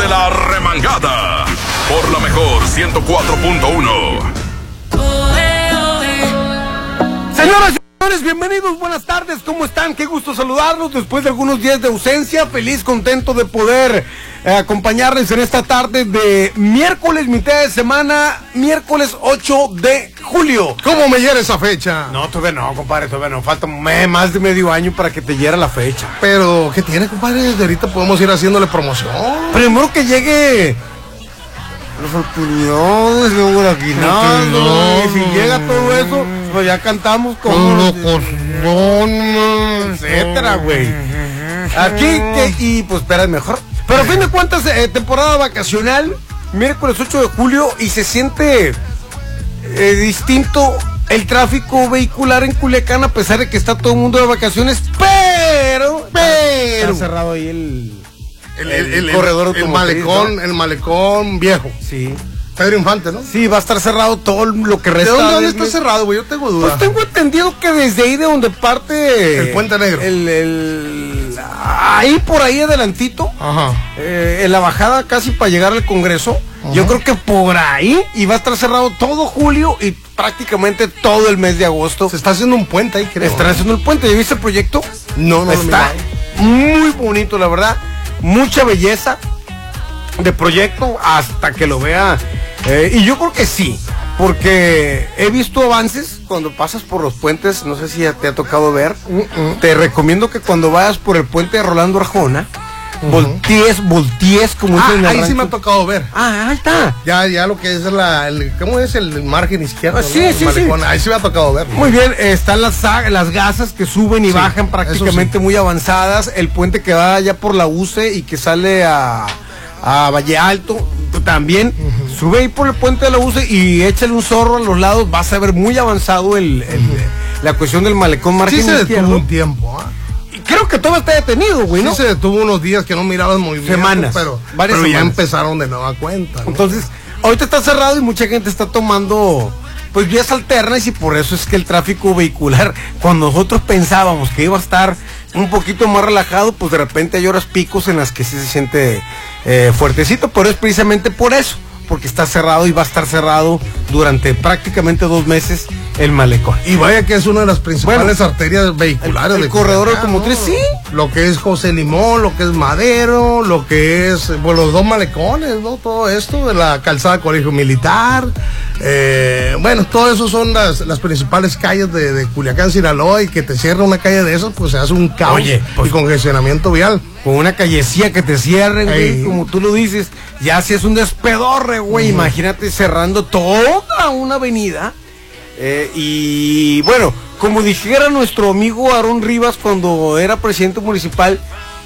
de la remangada. Por la mejor 104.1. Señoras y señores, bienvenidos, buenas tardes, ¿cómo están? Qué gusto saludarlos después de algunos días de ausencia. Feliz, contento de poder acompañarles en esta tarde de miércoles, mitad de semana, miércoles 8 de julio. ¿Cómo me hiera esa fecha? No, todavía no, compadre, todavía no. Falta más de medio año para que te hiera la fecha. Pero, ¿qué tiene, compadre? Desde ahorita podemos ir haciéndole promoción. Primero que llegue los oportunidades, luego la aguinaldo, y si llega todo eso, pues ya cantamos como etcétera, güey. Aquí, y pues espera, mejor. Pero a fin de cuentas, temporada vacacional, miércoles 8 de julio, y se siente distinto el tráfico vehicular en Culiacán, a pesar de que está todo el mundo de vacaciones, pero está cerrado ahí el corredor automotriz, el malecón viejo. Sí. Pedro Infante, ¿no? Sí, va a estar cerrado todo lo que resta. ¿De dónde está cerrado, güey? Yo tengo duda. Pues tengo entendido que desde ahí de donde parte el Puente Negro. Ahí por ahí adelantito. Ajá. En la bajada casi para llegar al Congreso. Ajá. Yo creo que por ahí y va a estar cerrado todo julio y prácticamente todo el mes de agosto. Se está haciendo un puente ahí, creo. Están haciendo el puente. ¿Ya viste el proyecto? No está muy bonito, la verdad. Mucha belleza de proyecto hasta que lo vea. Y yo creo que sí, porque he visto avances cuando pasas por los puentes, no sé si ya te ha tocado ver. Te recomiendo que cuando vayas por el puente de Rolando Arjona, voltees como dicen. Ahí sí me ha tocado ver. Ahí está. Ya lo que es ¿cómo es el margen izquierdo? Sí, ¿no? sí. Ahí sí me ha tocado ver. Muy bien, están las gasas que suben y bajan prácticamente muy avanzadas. El puente que va allá por la UCE y que sale a Valle Alto, también sube ahí por el puente de la UCE y échale un zorro a los lados, vas a ver muy avanzado la cuestión del malecón margen izquierdo. Sí se detuvo un tiempo, Creo que todo está detenido, güey, ¿no? Sí se detuvo unos días que no mirabas movimiento. Semanas. Pero semanas. Ya empezaron de nueva cuenta, ¿no? Entonces, ahorita está cerrado y mucha gente está tomando pues vías alternas y por eso es que el tráfico vehicular, cuando nosotros pensábamos que iba a estar un poquito más relajado, pues de repente hay horas picos en las que sí se siente fuertecito, pero es precisamente por eso, porque está cerrado y va a estar cerrado durante prácticamente 2 meses el malecón. Y vaya que es una de las principales arterias vehiculares. El corredor automotriz, ¿no? Sí. Lo que es José Limón, lo que es Madero, lo que es, pues los 2 malecones, ¿no? Todo esto de la calzada Colegio Militar. Bueno, todo eso son las principales calles de Culiacán, Sinaloa, y que te cierra una calle de esas, pues se hace un caos y congestionamiento vial. Con una callecilla que te cierre, güey, como tú lo dices, ya si es un despedorre, güey, imagínate cerrando toda una avenida. Y bueno, como dijera nuestro amigo Aarón Rivas cuando era presidente municipal,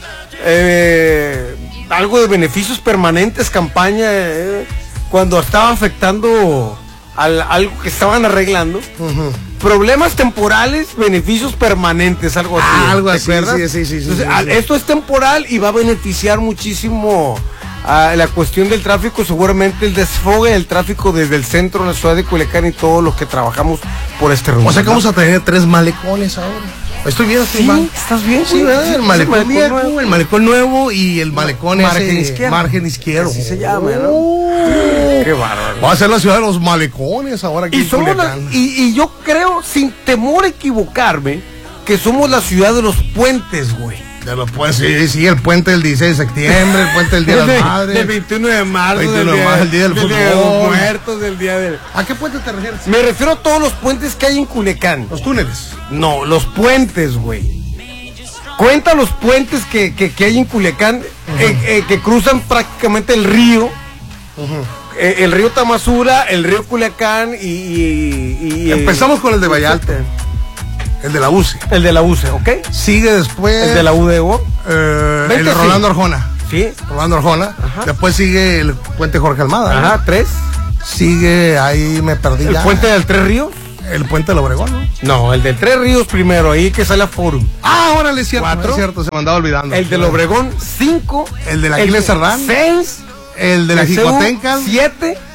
algo de beneficios permanentes, campaña, cuando estaba afectando algo que estaban arreglando, problemas temporales, beneficios permanentes, algo así. Algo así, sí. Entonces, esto es temporal y va a beneficiar muchísimo a la cuestión del tráfico, seguramente el desfogue del tráfico desde el centro de la ciudad de Culiacán y todos los que trabajamos por este rumbo. O sea que vamos a tener 3 malecones ahora. Estoy bien, ¿estás bien? Sí, ¿verdad? El malecón viejo, el malecón nuevo y el malecón margen izquierdo. Así se llama, ¿no? Qué bárbaro. Va a ser la ciudad de los malecones ahora aquí en Culiacán. Y yo creo, sin temor a equivocarme, que somos la ciudad de los puentes, güey. Sí, el puente del 16 de septiembre, el puente del Día de las Madres. Del 21 de marzo, el día del fútbol. Día de los Muertos, del día del... ¿A qué puente te refieres? Me refiero a todos los puentes que hay en Culiacán. ¿Los túneles? No, los puentes, güey. Cuenta los puentes que hay en Culiacán, que cruzan prácticamente el río. El río Tamazula, el río Culiacán y empezamos con el de Vallalta. El de la UCE. El de la UCE, ¿ok? Sigue después el de la UDEO. El de Rolando Arjona. Sí. Rolando Arjona. Ajá. Después sigue el puente Jorge Almada. Ajá, 3. Sigue, ahí me perdí. ¿El puente del 3 Ríos? El puente del Obregón, ¿no? No, el del 3 Ríos primero, ahí que sale a Forum. Órale, es cierto, se me andaba olvidando. El del Obregón, 5. El de la Aquiles Serrán. 6. El de la Jicotencas. 7.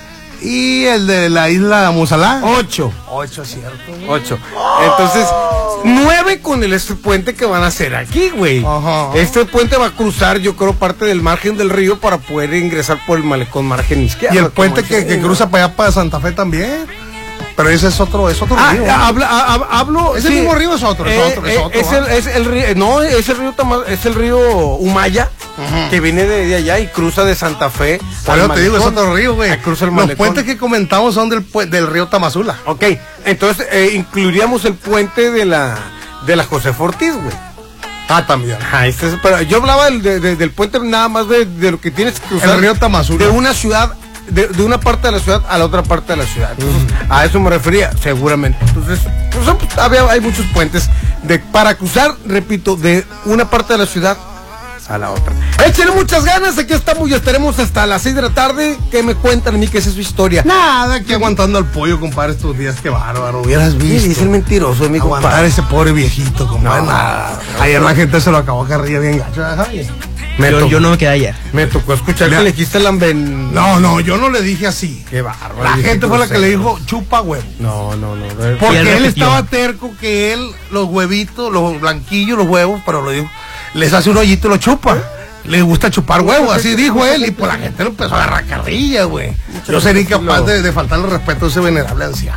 y el de la isla Musalá. 8. 8, cierto. 8. Entonces, 9 con este puente que van a hacer aquí, güey. Ajá. Este puente va a cruzar, yo creo, parte del margen del río para poder ingresar por el malecón margen izquierdo. Y el puente que cruza para allá para Santa Fe también. Pero ese es otro río. Hablo. Ese mismo río es otro. Es el río, no, es el río Humaya, que viene de allá y cruza de Santa Fe. Por eso te digo, es otro río, güey. Cruza el Los malecón. puentes que comentamos son del río Tamazula. Ok, entonces incluiríamos el puente de la José Ortiz, güey. También. Pero yo hablaba del puente nada más de lo que tienes que cruzar el río Tamazula. de una ciudad, de una parte de la ciudad a la otra parte de la ciudad. Entonces, a eso me refería, seguramente. Entonces, hay muchos puentes para cruzar, repito, de una parte de la ciudad a la otra. Échenle muchas ganas, aquí estamos y estaremos hasta las 6 de la tarde. ¿Qué me cuentan a mí? ¿Qué es su historia? Nada, aquí aguantando al pollo, compadre, estos días, qué bárbaro. Hubieras visto. Es el mentiroso, mi aguantar compadre. ese pobre viejito, compadre. Nada. Ayer la gente se lo acabó carrilla bien gacho. Yo no me quedé ayer. Me tocó escuchar que le dijiste el amben. No, yo no le dije así. Qué bárbaro. La gente fue la que le dijo chupa huevo. No. Porque él él repitió. estaba terco que él, los huevitos, los blanquillos, los huevos, pero lo dijo, les hace un hoyito y lo chupa. Le gusta chupar huevos, así dijo él, y pues la gente lo empezó a agarrar carrilla, güey. Yo sería incapaz de faltarle respeto a ese venerable anciano.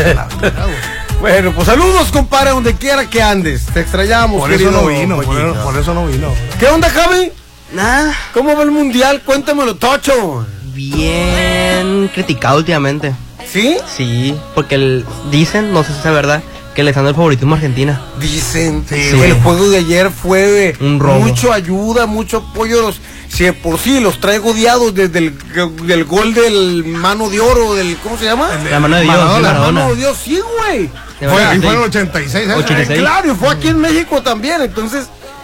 Bueno, pues saludos, compadre, donde quiera que andes. Te extrañamos. Por eso querido no vino, Pollito. por eso no vino. ¿Qué onda, Javi? Nada, ¿Cómo va el mundial? Cuéntamelo, Tocho. bien criticado últimamente. ¿Sí? Sí, porque dicen, no sé si es verdad, que le están dando el favoritismo a Argentina. Dicen Sí. que el juego de ayer fue Un robo. mucho ayuda, mucho apoyo. Si de por sí los traigo odiados desde el gol del mano de oro, ¿cómo se llama? La mano de Dios, Maradona, sí, La Maradona. mano de Dios, sí, güey. De Y verdad, fue en sí. 86, ¿eh? 86. Claro, y fue aquí en México también, entonces...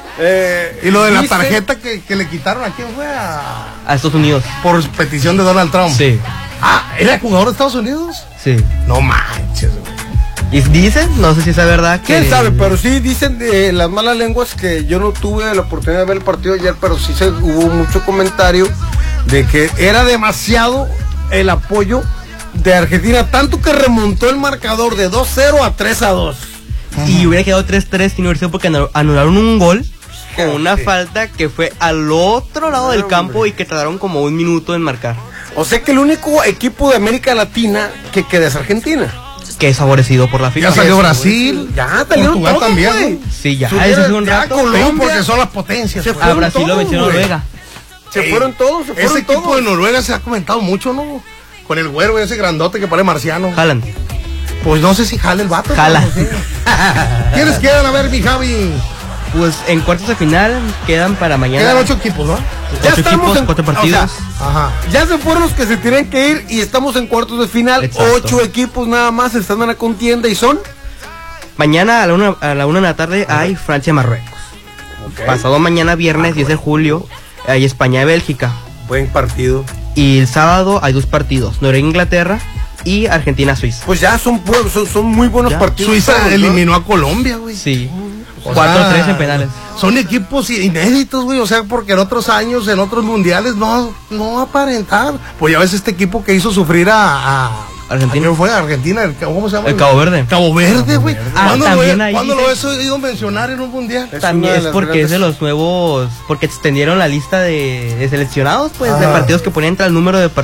Y lo de la dice- tarjeta que le quitaron a quién fue A Estados Unidos. por petición de Donald Trump. Sí, ¿Era jugador de Estados Unidos? sí. No manches, güey. Y dicen, no sé si es verdad, que... ¿Quién sabe? Pero sí dicen las malas lenguas que yo no tuve la oportunidad de ver el partido ayer, pero sí hubo mucho comentario de que era demasiado el apoyo de Argentina, tanto que remontó el marcador de 2-0 a 3-2. Y hubiera quedado 3-3 sin hubiera sido porque anularon un gol con una falta que fue al otro lado del campo y que tardaron como un minuto en marcar. O sea que el único equipo de América Latina que queda es Argentina. Que es favorecido por la FIFA. Ya salió Brasil. Ya salieron Portugal todos, también, güey. ¿no? Sí, ya, Subieron ese fue un ya rato. Colombia. Sí, porque son las potencias. Se pues. A fueron Brasil lo todos, venció güey. Noruega. Se fueron todos, Ese equipo de Noruega se ha comentado mucho, ¿no? Con el güero ese grandote que parece marciano. Haaland. Pues no sé si jala el vato. Jala. pero no sé. ¿Quiénes quedan? A ver, mi Javi. Pues en cuartos de final quedan para mañana. Quedan 8 equipos, ¿no? Ya 8 estamos equipos, en- 4 partidos. Ajá. Ya se fueron los que se tienen que ir y estamos en cuartos de final. Exacto. 8 equipos nada más están en la contienda y son. Mañana a la 1 de la tarde hay Francia-Marruecos. Pasado mañana, viernes 10 de julio, hay España-Bélgica. Buen partido. Y el sábado hay 2 partidos, Noruega-Inglaterra y Argentina-Suiza. Pues ya son muy buenos Ya. partidos. Suiza todos, ¿no? eliminó a Colombia, güey. Sí. O 4-3 sea, en penales. Son equipos inéditos, güey. O sea, porque en otros años, en otros mundiales, no aparentar. Pues ya ves este equipo que hizo sufrir a Argentina. ¿quién fue? Argentina. ¿Cómo se llama? El Cabo Verde. Cabo Verde, güey. Ah, ¿Cuándo también ahí lo dice- he oído mencionar en un mundial? Es También una de es las porque es de grandes- los nuevos, porque extendieron la lista de seleccionados, pues, de Ah. partidos que ponían entre el número de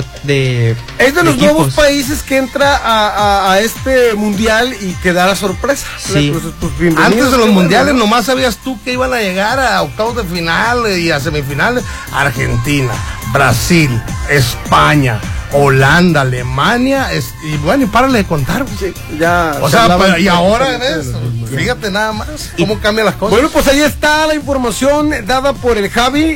Es de los equipos. nuevos países que entra a este mundial y que da la sorpresa. Sí. Entonces, pues, bienvenidos, Antes de los qué bueno, mundiales, ¿no? nomás sabías tú que iban a llegar a octavos de final y a semifinales. Argentina, Brasil, España, Holanda, Alemania, y bueno, y párale de contar, güey. Sí, ya O se sea, hablaban y ahora de ves, los mundiales. fíjate nada más cómo cambian las cosas. Bueno, pues ahí está la información dada por el Javi,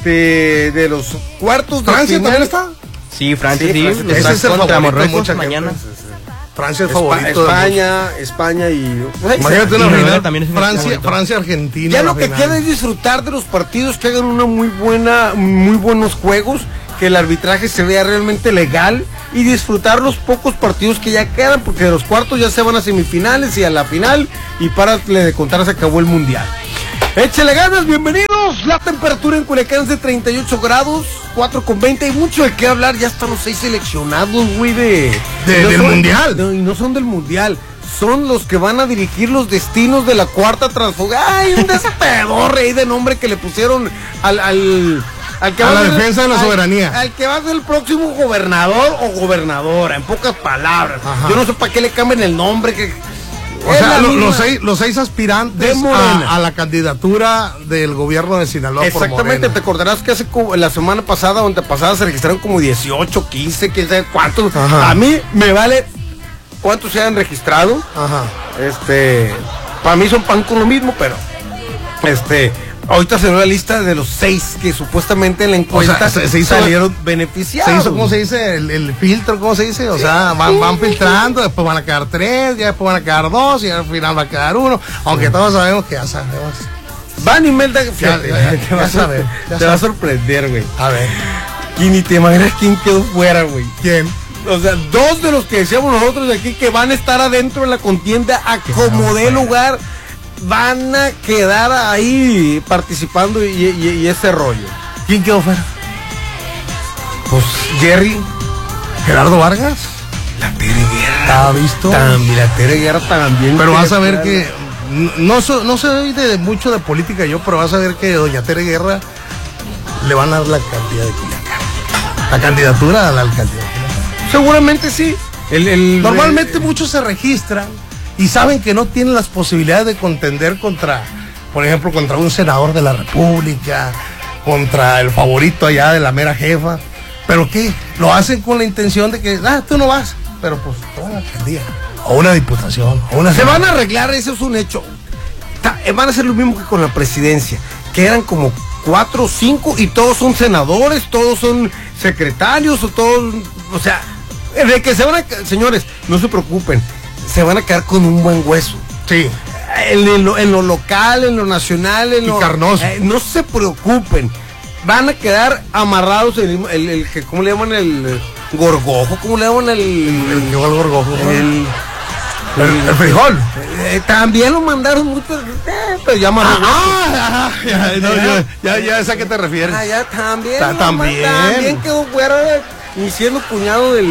de los cuartos de ¿Francia final. también está? Sí, Francia, Sí, sí. Francia. los Ese es el contra favorito de Marruecos mucha gente. mañana. Francia es el favorito. de España y... muchos. Imagínate una Y Noruega final, también es un Francia, favorito. Francia, Argentina. Ya la lo que final. queda es disfrutar de los partidos, que hagan muy buenos juegos, que el arbitraje se vea realmente legal y disfrutar los pocos partidos que ya quedan, porque de los cuartos ya se van a semifinales y a la final y párale de contar, se acabó el mundial. Échele ganas, bienvenidos. ¡Vámonos! La temperatura en Culiacán es de 38 grados, 4:20. Hay mucho de qué hablar. Ya están los 6 seleccionados, güey, del Mundial. No, y no son del Mundial. Son los que van a dirigir los destinos de la cuarta transfuga. ¡Ay, un despedorre ahí de nombre que le pusieron al que a va la ser defensa de la soberanía. Al que va a ser el próximo gobernador o gobernadora, en pocas palabras. Ajá. Yo no sé para qué le cambian el nombre. O sea, los seis aspirantes a la candidatura del gobierno de Sinaloa. Exactamente, por te acordarás que la semana pasada o antepasada se registraron como 18, 15, quién sabe cuántos. Ajá. A mí me vale cuántos se han registrado. Ajá. Para mí son pan con lo mismo, pero ahorita se dio la lista de los 6 que supuestamente en la encuesta se hizo, salieron beneficiados. Se hizo, ¿cómo se dice? El filtro, ¿cómo se dice? O sea, van filtrando, después van a quedar 3, ya después van a quedar 2 y al final va a quedar 1. Aunque todos sabemos que ya sabemos. Van y Melda, fíjate, te va a sorprender, güey. A ver. Y ni te imaginas quién quedó fuera, güey. ¿Quién? O sea, 2 de los que decíamos nosotros de aquí que van a estar adentro de la contienda a como dé lugar, van a quedar ahí participando y ese rollo. ¿Quién quedó fuera? Pues Jerry, Gerardo Vargas. la Tere Guerra. ¿Ha visto? También, la Tere Guerra también. Pero vas a ver que no soy de mucho de política yo, pero vas a ver que doña Tere Guerra le van a dar la alcaldía de Culiacán. La candidatura a la alcaldía. Seguramente sí. Normalmente muchos se registran y saben que no tienen las posibilidades de contender contra, por ejemplo, contra un senador de la República, contra el favorito allá de la mera jefa. ¿Pero qué? Lo hacen con la intención de que, tú no vas, pero pues una alcaldía, o una diputación, o una... Se van a arreglar, eso es un hecho. Van a hacer lo mismo que con la presidencia, que eran como 4 o 5 y todos son senadores, todos son secretarios, o todos, o sea, de que se van a... Señores, no se preocupen, se van a quedar con un buen hueso. Sí. En lo local, en lo nacional, en lo carnoso. No se preocupen, van a quedar amarrados el que, ¿cómo le llaman? El gorgojo, ¿cómo le llaman? El gorgojo. El frijol. También lo mandaron mucho, pero ya más. Ya sé a qué te refieres. Ya también. También quedó fuera. Ni siendo cuñado del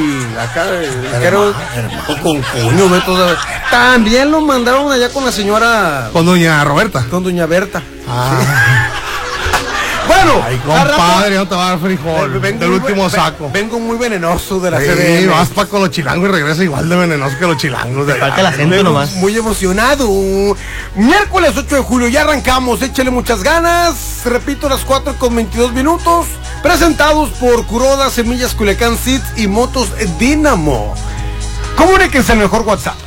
con cuño, Beto. También lo mandaron allá con la señora. Con doña Roberta. Con doña Berta. Ah. Bueno, ay, compadre, no te va a dar frijol del último saco. Vengo muy venenoso de la CDN. Vas para con los chilangos y regresa igual de venenoso que los chilangos. Falta el acento nomás. Muy emocionado. Miércoles 8 de julio, ya arrancamos. Échale muchas ganas. Repito, las 4:22. Presentados por Kuroda, Semillas Culiacán Seeds y Motos Dínamo. Comuníquense al mejor WhatsApp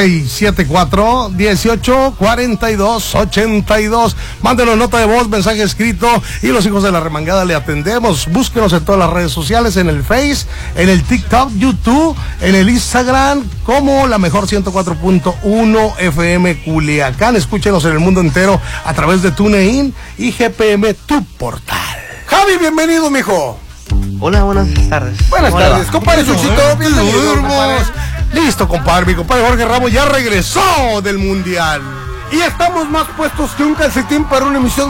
6674-184282. Mándenos nota de voz, mensaje escrito y los hijos de la remangada le atendemos. Búsquenos en todas las redes sociales, en el Face, en el TikTok, YouTube, en el Instagram, como la mejor 104.1 FM Culiacán. Escúchenos en el mundo entero a través de TuneIn y GPM, tu portal. Javi, bienvenido, mijo. Hola, buenas tardes. Buenas tardes, compadre Suchito. Bienvenido, compadre. Listo, compadre. Mi compadre Jorge Ramos ya regresó del Mundial. Y estamos más puestos que un calcetín para una emisión